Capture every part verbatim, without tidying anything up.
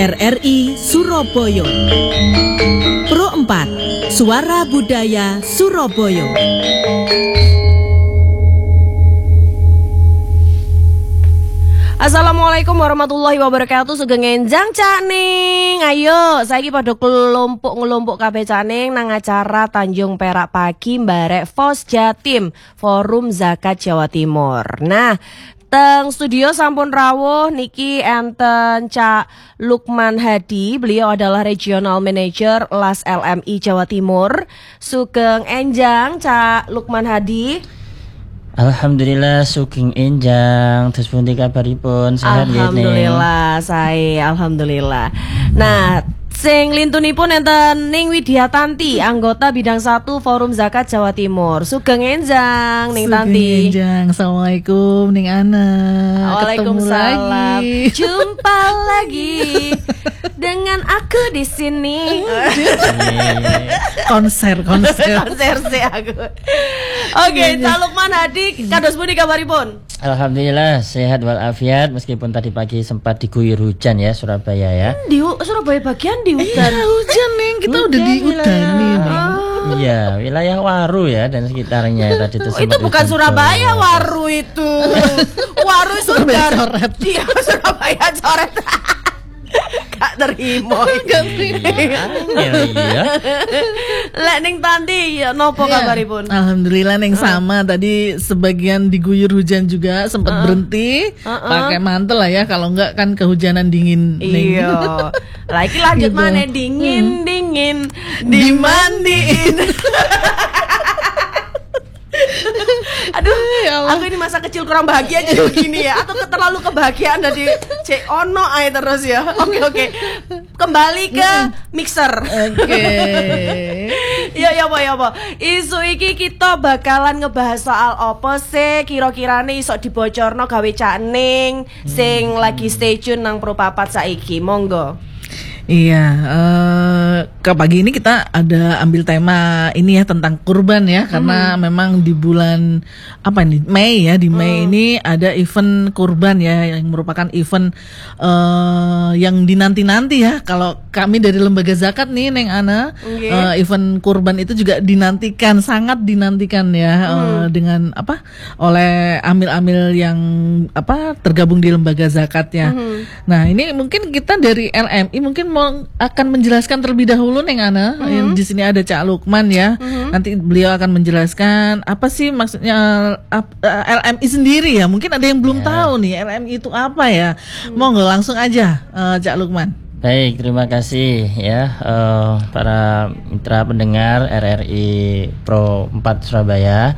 R R I Surabaya. Pro empat, Suara Budaya Surabaya. Assalamualaikum warahmatullahi wabarakatuh. Sugeng enjang Cak Ning. Ayo, saiki pada kelompok-ngelompok kabeh Cak Ning nang acara Tanjung Perak Pagi Mbarek F O S Jatim, Forum Zakat Jawa Timur. Nah, teng studio sampun rawuh niki enten Cak Lukman Hadi. Beliau adalah Regional Manager L A S L M I Jawa Timur. Sugeng enjang Cak Lukman Hadi. Alhamdulillah sugeng enjang. Terus pundi kabaripun? Sehat nggih? Alhamdulillah, saya alhamdulillah. Nah, sing lintunipun enten Ning Widiatanti, anggota bidang satu Forum Zakat Jawa Timur. Sugeng enjang Ning Tanti. Sugeng enjang. Assalamualaikum Ning Ana. Waalaikumsalam. Jumpa lagi dengan aku di sini. konser konser konser sih aku. Oke, Cak Lukman Hadi, kados pundi kabaripun? Alhamdulillah sehat walafiat meskipun tadi pagi sempat diguyur hujan ya Surabaya ya. Di Surabaya bagian di hujan. Iya, hujan nih, kita Hujan udah di hutan nih. Oh. Iya, wilayah Waru ya dan sekitarnya tadi itu. Oh, itu bukan Surabaya Waru itu. Waru itu Surabaya coret. Iya, Surabaya coret. Gak terima. Gak terima. Iya. Lek Ning Tanti ya nopo kabaripun? Alhamdulillah Neng sama tadi sebagian diguyur hujan juga sempat berhenti pakai mantel lah ya, kalau enggak kan kehujanan dingin. Neng. Iya. Lah iki lanjut Gitu. maneh dingin dingin dimandiin. Aduh, aku ini masa kecil kurang bahagia jadi begini ya, atau terlalu kebahagiaan dari cek ono ae terus ya. Oke oke, kembali ke mixer. Oke. Ya ya apa ya apa. Isu iki kita bakalan ngebahas soal apa sih kira-kirane iso dibocorno gawe Cak Ning sing lagi stay tune nang Pro Papat saiki. Monggo. Iya, uh, ke pagi ini kita ada ambil tema ini ya tentang kurban ya, karena memang di bulan apa ini Mei ya, di Mei Hmm. ini ada event kurban ya, yang merupakan event uh, yang dinanti-nanti ya. Kalau kami dari Lembaga Zakat nih Neng Ana, Okay. uh, event kurban itu juga dinantikan, sangat dinantikan ya, uh, dengan apa oleh amil-amil yang apa tergabung di Lembaga Zakat ya. Nah ini mungkin kita dari L M I mungkin mau akan menjelaskan terlebih dahulu Neng Ana. Mm-hmm. Yang di sini ada Cak Lukman ya. Mm-hmm. Nanti beliau akan menjelaskan apa sih maksudnya ap- uh, L M I sendiri ya. Mungkin ada yang belum Ya. tahu nih L M I itu apa ya. Mm. Monggo langsung aja uh, Cak Lukman. Baik, terima kasih ya uh, para mitra pendengar R R I Pro empat Surabaya.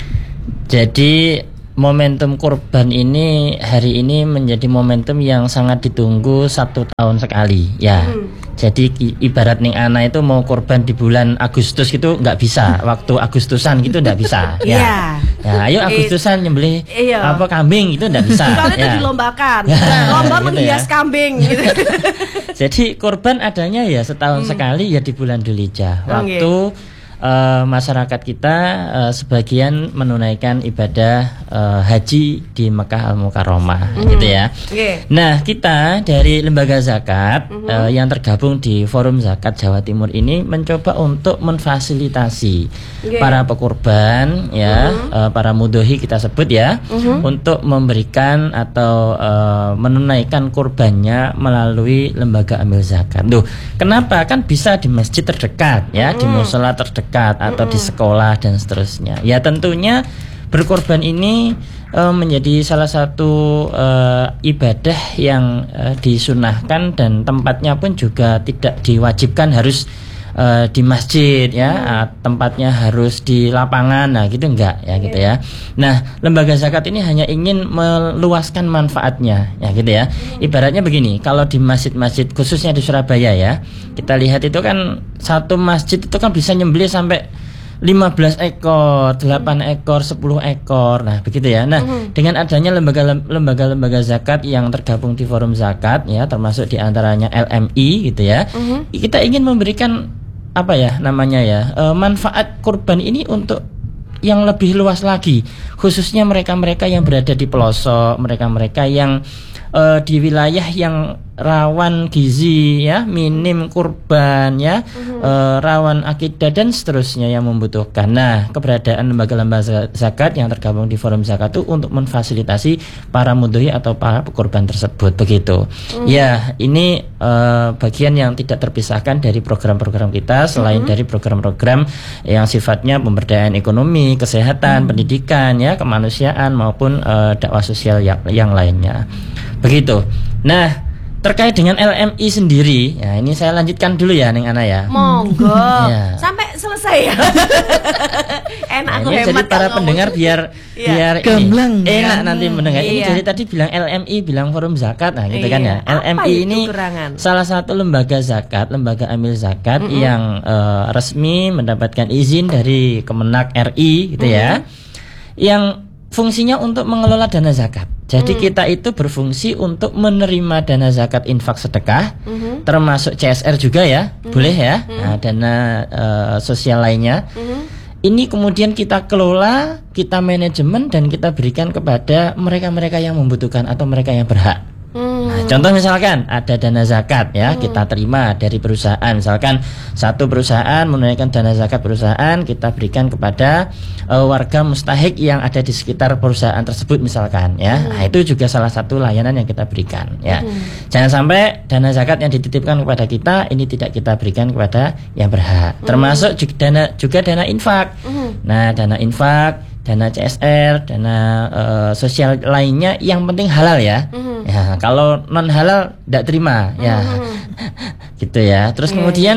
Jadi momentum kurban ini hari ini menjadi momentum yang sangat ditunggu satu tahun sekali ya. Hmm. Jadi i- ibarat Ning Ana itu mau kurban di bulan Agustus gitu nggak bisa, waktu Agustusan gitu nggak bisa. Ya. Ya, ayo Agustusan nyembelih Iya. apa kambing itu nggak bisa. Soalnya itu Ya. dilombakan. Ya, Lomba gitu menghias ya. kambing gitu. Jadi kurban adanya ya setahun sekali ya di bulan Dzulhijjah. Oke. Waktu uh, masyarakat kita uh, sebagian menunaikan ibadah uh, haji di Mekah Al-Mukarramah gitu ya. Oke. Nah, kita dari Lembaga Zakat uh, yang tergabung di Forum Zakat Jawa Timur ini mencoba untuk memfasilitasi Oke. para pekurban ya, uh, para mudhohi kita sebut ya, untuk memberikan atau uh, menunaikan kurbannya melalui lembaga amil zakat. Duh, kenapa? Kan bisa di masjid terdekat ya, di mushola terdekat atau di sekolah dan seterusnya. Ya tentunya berkorban ini uh, menjadi salah satu uh, ibadah yang uh, disunahkan dan tempatnya pun juga tidak diwajibkan harus uh, di masjid ya, uh, tempatnya harus di lapangan, nah gitu enggak ya gitu ya. Nah, lembaga zakat ini hanya ingin meluaskan manfaatnya ya gitu ya. Ibaratnya begini, kalau di masjid-masjid khususnya di Surabaya ya, kita lihat itu kan satu masjid itu kan bisa nyembelih sampai lima belas ekor, delapan ekor, sepuluh ekor. Nah, begitu ya. Nah, uh-huh. dengan adanya lembaga-lembaga zakat yang tergabung di Forum Zakat ya, termasuk diantaranya L M I gitu ya. Uh-huh. Kita ingin memberikan apa ya namanya ya, e, manfaat kurban ini untuk yang lebih luas lagi, khususnya mereka-mereka yang berada di pelosok, mereka-mereka yang uh, di wilayah yang rawan gizi ya, minim kurban ya, mm-hmm. uh, rawan akidah dan seterusnya yang membutuhkan. Nah, keberadaan lembaga-lembaga zakat yang tergabung di Forum Zakat itu untuk memfasilitasi para mudhohi atau para pekorban tersebut begitu. Mm-hmm. Ya, ini uh, bagian yang tidak terpisahkan dari program-program kita selain mm-hmm. dari program-program yang sifatnya pemberdayaan ekonomi, kesehatan, mm-hmm. pendidikan ya, kemanusiaan maupun uh, dakwah sosial yang, yang lainnya. Begitu. Nah, terkait dengan L M I sendiri, ya ini saya lanjutkan dulu ya, Neng Ana ya. Monggo, ya. Sampai selesai ya. Enak nah, aku ini hemat. Jadi para pendengar biar ya. biar Gamblang, ini enak ya. nanti mendengar. Ini Iya. jadi tadi bilang L M I, bilang Forum Zakat, nah gitu Iya. kan ya. L M I Apa ini kekurangan? salah satu lembaga zakat, lembaga amil zakat mm-hmm. yang uh, resmi mendapatkan izin dari Kemenak R I gitu mm-hmm. ya. Yang fungsinya untuk mengelola dana zakat. Jadi hmm. kita itu berfungsi untuk menerima dana zakat infak sedekah, hmm. termasuk C S R juga ya, hmm. boleh ya, hmm. nah, dana uh, sosial lainnya. Hmm. Ini kemudian kita kelola, kita manajemen dan kita berikan kepada mereka-mereka yang membutuhkan atau mereka yang berhak. Hmm. Nah, contoh misalkan ada dana zakat ya, hmm. kita terima dari perusahaan. Misalkan satu perusahaan menunaikan dana zakat perusahaan, kita berikan kepada uh, warga mustahik yang ada di sekitar perusahaan tersebut misalkan ya. Hmm. Nah, itu juga salah satu layanan yang kita berikan ya. Hmm. Jangan sampai dana zakat yang dititipkan kepada kita ini tidak kita berikan kepada yang berhak. Hmm. Termasuk juga dana juga dana infak. Hmm. Nah, dana infak, dana C S R, dana uh, sosial lainnya yang penting halal ya. Mm-hmm. Ya, kalau non halal tidak terima ya. Mm-hmm. Gitu ya. Terus yeah. kemudian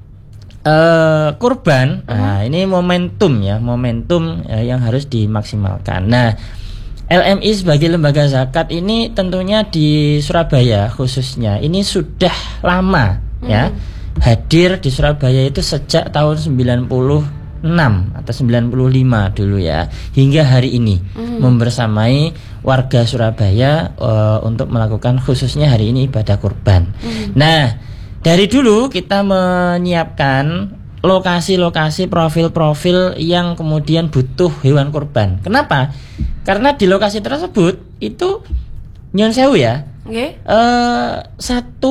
uh, kurban, mm-hmm. nah ini momentum ya, momentum uh, yang harus dimaksimalkan. Nah, L M I sebagai lembaga zakat ini tentunya di Surabaya khususnya ini sudah lama mm-hmm. ya. Hadir di Surabaya itu sejak tahun sembilan puluh enam atau sembilan puluh lima dulu ya, hingga hari ini mm. membersamai warga Surabaya uh, untuk melakukan khususnya hari ini ibadah kurban. Mm. Nah, dari dulu kita menyiapkan lokasi-lokasi profil-profil yang kemudian butuh hewan kurban. Kenapa? Karena di lokasi tersebut itu nyon sewu ya. Okay. Uh, satu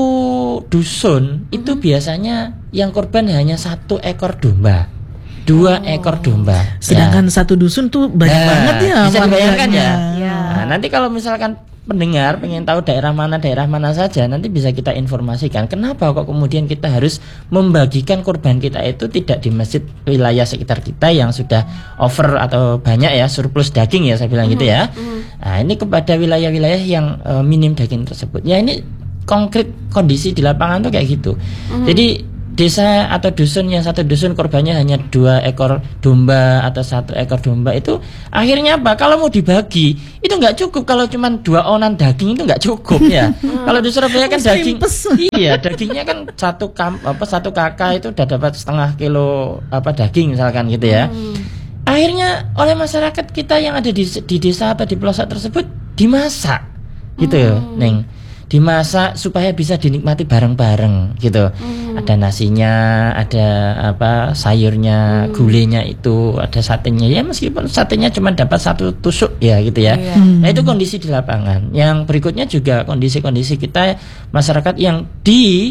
dusun mm-hmm. itu biasanya yang kurban hanya satu ekor domba. Dua oh. ekor domba. Sedangkan ya. satu dusun tuh banyak nah, banget ya. Bisa dibayangkan ya. ya. Nah, nanti kalau misalkan pendengar pengen tahu daerah mana daerah mana saja, nanti bisa kita informasikan. Kenapa kok kemudian kita harus membagikan kurban kita itu tidak di masjid wilayah sekitar kita yang sudah over atau banyak ya surplus daging ya saya bilang mm. gitu ya. Mm. Nah, ini kepada wilayah-wilayah yang uh, minim daging tersebut. Ya ini konkret kondisi di lapangan tuh kayak gitu. Mm. Jadi desa atau dusun yang satu dusun korbannya hanya dua ekor domba atau satu ekor domba itu akhirnya apa? Kalau mau dibagi itu nggak cukup. Kalau cuma dua onan daging itu nggak cukup ya. Kalau di Surabaya kan daging, iya dagingnya kan satu kam, apa satu kakak itu udah dapat setengah kilo apa daging misalkan gitu ya. Hmm. Akhirnya oleh masyarakat kita yang ada di, di desa atau di pelosok tersebut dimasak gitu, hmm. Neng. Dimasak supaya bisa dinikmati bareng-bareng gitu. Hmm. Ada nasinya, ada apa sayurnya, hmm. gulenya itu, ada satenya. Ya meskipun satenya cuma dapat satu tusuk ya gitu ya. Hmm. Nah itu kondisi di lapangan. Yang berikutnya juga kondisi-kondisi kita masyarakat yang di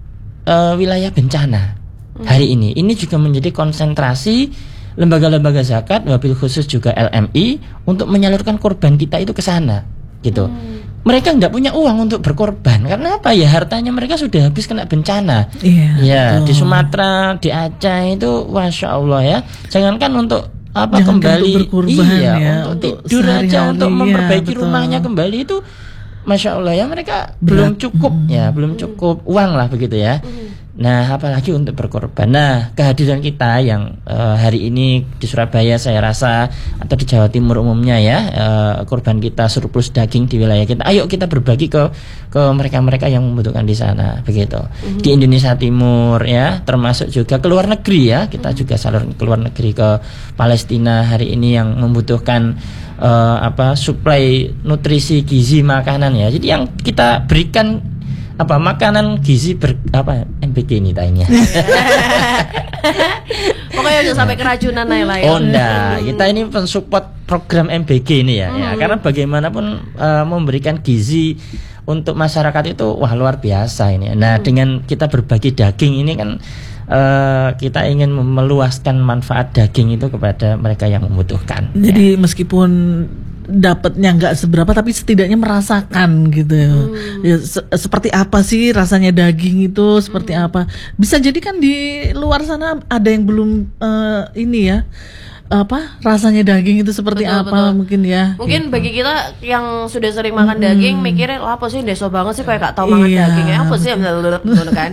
uh, wilayah bencana hmm. hari ini. Ini juga menjadi konsentrasi lembaga-lembaga zakat, wabil khusus juga L M I untuk menyalurkan korban kita itu ke sana gitu. Hmm. Mereka nggak punya uang untuk berkorban karena apa ya, hartanya mereka sudah habis kena bencana. Iya. Ya betul. Di Sumatera, di Aceh itu, masya Allah ya. Jangankan untuk apa Jangan kembali, untuk berkorban iya, ya, untuk, untuk tidur aja, untuk memperbaiki ya, rumahnya kembali itu, masya Allah ya mereka Berat. belum cukup hmm. ya, belum cukup uang lah begitu ya. Hmm. Nah, apalagi untuk berkorban. Nah, kehadiran kita yang uh, hari ini di Surabaya saya rasa atau di Jawa Timur umumnya ya, uh, korban kita surplus daging di wilayah kita. Ayo kita berbagi ke ke mereka-mereka yang membutuhkan di sana, begitu. Mm-hmm. Di Indonesia Timur ya, termasuk juga ke luar negeri ya. Kita mm-hmm. juga salur ke luar negeri ke Palestina hari ini yang membutuhkan uh, apa suplai nutrisi gizi makanan ya. Jadi yang kita berikan apa makanan gizi ber apa M P G ini tanya. Pokoknya jangan sampai keracunan aja lah ya. Oh enggak, kita ini mensupport program M B G ini ya, ya. Karena bagaimanapun uh, memberikan gizi untuk masyarakat itu wah luar biasa ini. Nah, dengan kita berbagi daging ini kan uh, kita ingin meluaskan manfaat daging itu kepada mereka yang membutuhkan. Jadi ya. Meskipun dapatnya nggak seberapa tapi setidaknya merasakan gitu hmm. ya se- seperti apa sih rasanya daging itu seperti hmm. apa, bisa jadi kan di luar sana ada yang belum uh, ini ya apa rasanya daging itu seperti betul, apa betul. Mungkin ya mungkin gitu. Bagi kita yang sudah sering makan hmm. daging mikirnya apa sih deso banget sih kayak gak tahu makan iya, daging apa sih kan.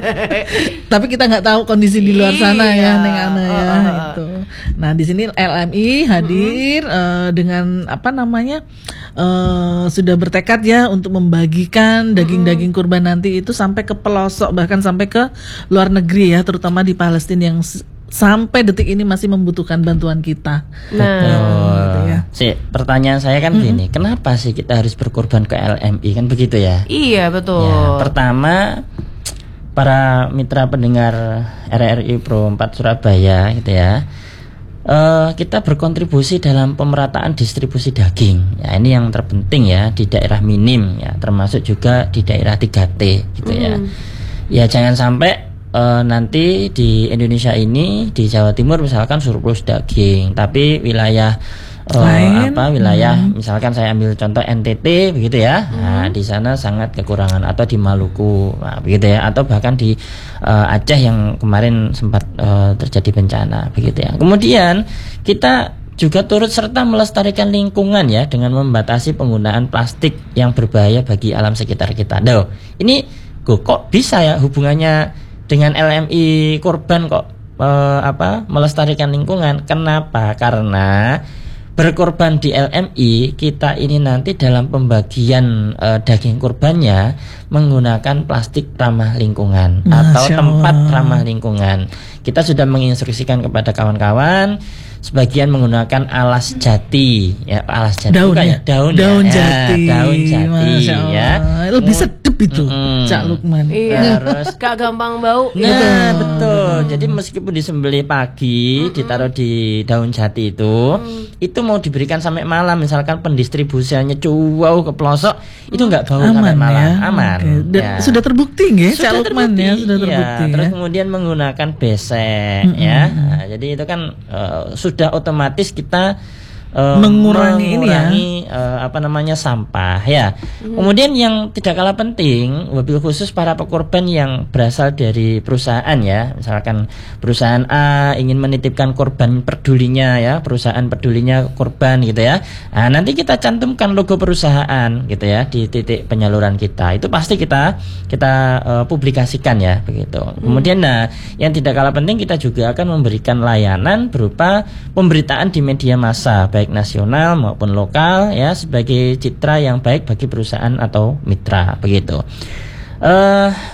Tapi kita nggak tahu kondisi di luar sana iya. ya Neng Ana ya uh, uh, itu. Nah di sini L M I hadir uh-huh. uh, dengan apa namanya uh, sudah bertekad ya untuk membagikan daging-daging kurban nanti itu sampai ke pelosok bahkan sampai ke luar negeri ya, terutama di Palestina yang sampai detik ini masih membutuhkan bantuan kita. Nah, gitu ya. Si, pertanyaan saya kan mm-hmm. gini, kenapa sih kita harus berkorban ke L M I kan begitu ya? Iya betul. Ya, pertama, para mitra pendengar R R I Pro empat Surabaya gitu ya, uh, kita berkontribusi dalam pemerataan distribusi daging. Ya, ini yang terpenting ya di daerah minim ya, termasuk juga di daerah tiga T gitu mm. ya. Ya jangan sampai Uh, nanti di Indonesia ini di Jawa Timur misalkan surplus daging, tapi wilayah uh, apa wilayah hmm. misalkan saya ambil contoh N T T begitu ya, hmm. nah di sana sangat kekurangan, atau di Maluku nah, begitu ya, atau bahkan di uh, Aceh yang kemarin sempat uh, terjadi bencana begitu ya. Kemudian kita juga turut serta melestarikan lingkungan ya dengan membatasi penggunaan plastik yang berbahaya bagi alam sekitar kita. Duh, ini kok bisa ya hubungannya dengan L M I korban kok eh, apa melestarikan lingkungan? Kenapa? Karena berkorban di L M I kita ini nanti dalam pembagian eh, daging kurbannya menggunakan plastik ramah lingkungan Masya atau tempat Allah. ramah lingkungan. Kita sudah menginstruksikan kepada kawan-kawan sebagian menggunakan alas jati ya, alas jati daun bukan ya, daun daun ya, jati, daun jati ya, lebih sedap itu mm, Cak Lukman. Iya. Terus gak gampang bau. Nah betul, betul. Jadi meskipun disembelih pagi mm-hmm. ditaruh di daun jati itu mm. itu mau diberikan sampai malam, misalkan pendistribusiannya cuau ke pelosok mm. itu nggak bau aman sampai malam ya? Aman okay. ya. Sudah terbukti nggak Cak Lukman ya, sudah terbukti ya. Terus ya. kemudian menggunakan besek mm-hmm. ya, nah, jadi itu kan uh, sudah otomatis kita uh, mengurangi, mengurangi ini ya uh, apa namanya sampah ya. Hmm. Kemudian yang tidak kalah penting, wabil khusus para pekorban yang berasal dari perusahaan ya, misalkan perusahaan A ingin menitipkan korban pedulinya ya, perusahaan pedulinya korban gitu ya. Nah, nanti kita cantumkan logo perusahaan gitu ya di titik penyaluran kita. Itu pasti kita kita uh, publikasikan ya begitu. Hmm. Kemudian nah, yang tidak kalah penting kita juga akan memberikan layanan berupa pemberitaan di media massa baik nasional maupun lokal ya, sebagai citra yang baik bagi perusahaan atau mitra begitu. Uh,